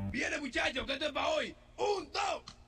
Viene, muchachos, que esto es para hoy. Un, dos.